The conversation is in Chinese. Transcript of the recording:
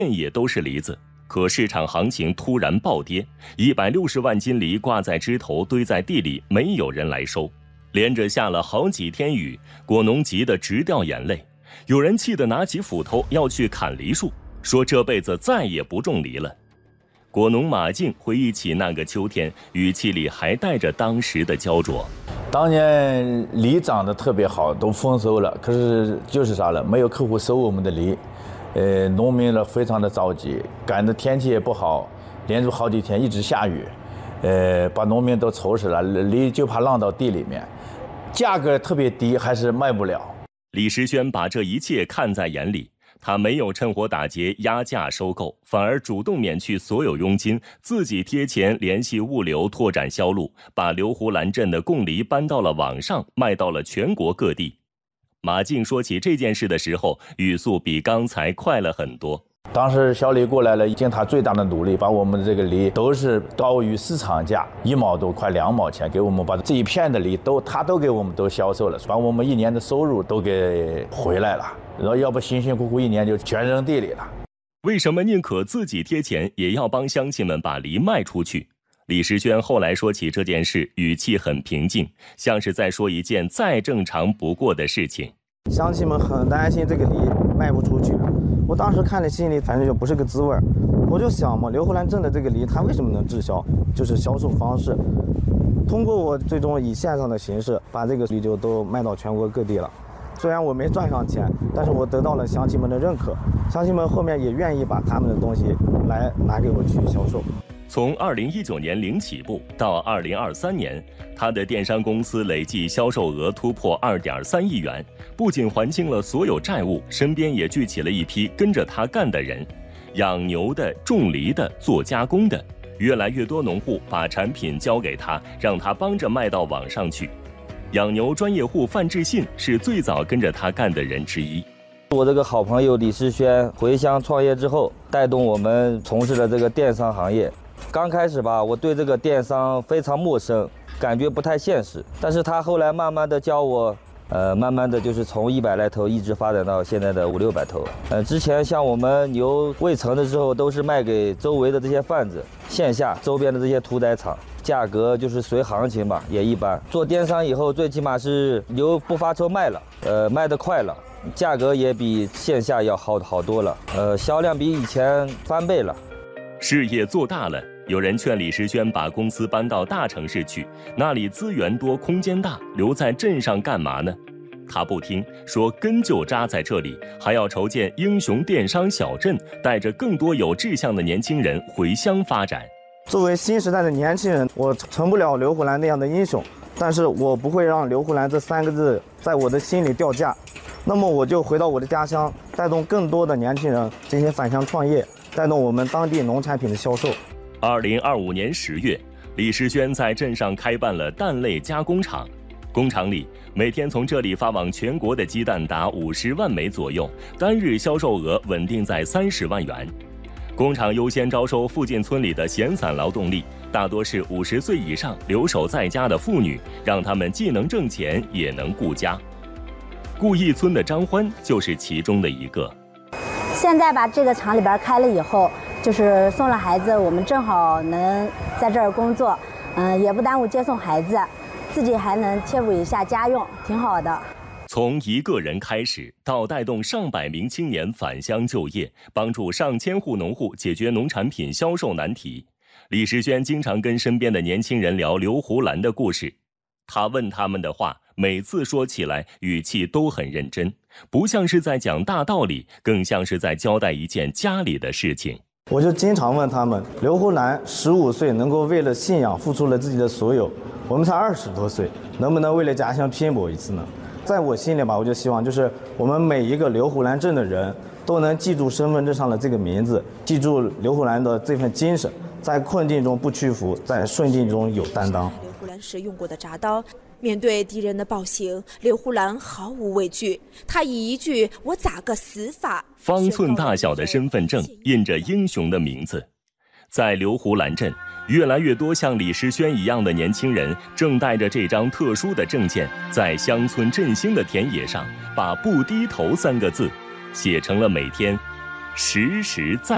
也都是梨子，可市场行情突然暴跌，160万斤梨挂在枝头堆在地里，没有人来收。连着下了好几天雨，果农急得直掉眼泪，有人气得拿起斧头要去砍梨树，说这辈子再也不种梨了。果农马静回忆起那个秋天，语气里还带着当时的焦灼。 当年梨长得特别好，都丰收了，可是就是啥了，没有客户收我们的梨，农民呢非常的着急，赶的天气也不好，连续好几天一直下雨，把农民都愁死了，梨就怕浪到地里面，价格特别低，还是卖不了。 李时轩把这一切看在眼里，他没有趁火打劫压价收购，反而主动免去所有佣金，自己贴钱联系物流拓展销路，把刘胡兰镇的贡梨搬到了网上，卖到了全国各地。马静说起这件事的时候，语速比刚才快了很多。 当时小李过来了，尽他最大的努力，把我们的这个梨都是高于市场价1毛多，快2毛钱，给我们把这一片的梨他都给我们都销售了，把我们1年的收入都给回来了。然后要不辛辛苦苦1年就全扔地里了。 为什么宁可自己贴钱，也要帮乡亲们把梨卖出去？李时轩后来说起这件事，语气很平静，像是在说一件再正常不过的事情。 乡亲们很担心这个梨卖不出去，我当时看着心里反正就不是个滋味，我就想嘛，刘胡兰镇的这个梨它为什么能滞销，就是销售方式。通过我最终以线上的形式把这个梨就都卖到全国各地了。虽然我没赚上钱，但是我得到了乡亲们的认可，乡亲们后面也愿意把他们的东西来拿给我去销售。 从2019年零起步到2023年，他的电商公司累计销售额突破2.3亿元，不仅还清了所有债务，身边也聚起了一批跟着他干的人，养牛的、种梨的、做加工的，越来越多农户把产品交给他，让他帮着卖到网上去。养牛专业户范志信是最早跟着他干的人之一。 我这个好朋友李时轩回乡创业之后，带动我们从事了这个电商行业。刚开始吧，我对这个电商非常陌生，感觉不太现实。但是他后来慢慢的教我，慢慢的就是从100来头一直发展到现在的500-600头。之前像我们牛未成的时候，都是卖给周围的这些贩子，线下周边的这些屠宰场，价格就是随行情吧，也一般。做电商以后，最起码是牛不发愁卖了，卖得快了，价格也比线下要好多了，销量比以前翻倍了。 事业做大了，有人劝李时轩把公司搬到大城市去，那里资源多，空间大，留在镇上干嘛呢？他不听，说根就扎在这里，还要筹建英雄电商小镇，带着更多有志向的年轻人回乡发展。 作为新时代的年轻人，我成不了刘胡兰那样的英雄，但是我不会让刘胡兰这3个字在我的心里掉价。那么我就回到我的家乡，带动更多的年轻人进行返乡创业，带动我们当地农产品的销售。 2025年10月，李时轩在镇上开办了蛋类加工厂，工厂里每天从这里发往全国的鸡蛋达50万枚左右，单日销售额稳定在30万元。工厂优先招收附近村里的闲散劳动力，大多是50岁以上留守在家的妇女，让他们既能挣钱也能顾家。顾义村的张欢就是其中的一个。 现在把这个厂里边开了以后，就是送了孩子，我们正好能在这儿工作，也不耽误接送孩子，自己还能贴补一下家用，挺好的。 从一个人开始，到带动上百名青年返乡就业，帮助上千户农户解决农产品销售难题，李时轩经常跟身边的年轻人聊刘胡兰的故事。他问他们的话，每次说起来语气都很认真，不像是在讲大道理，更像是在交代一件家里的事情。 我就经常问他们，刘胡兰15岁能够为了信仰付出了自己的所有，我们才20多岁，能不能为了家乡拼搏一次呢？在我心里吧，我就希望就是我们每一个刘胡兰镇的人都能记住身份证上的这个名字，记住刘胡兰的这份精神，在困境中不屈服，在顺境中有担当。 刘胡兰使用过的铡刀，面对敌人的暴行，刘胡兰毫无畏惧。他以一句“我咋个死法”， 方寸大小的身份证印着英雄的名字。在刘胡兰镇，越来越多像李时轩一样的年轻人正带着这张特殊的证件，在乡村振兴的田野上，把不低头3个字写成了每天实实在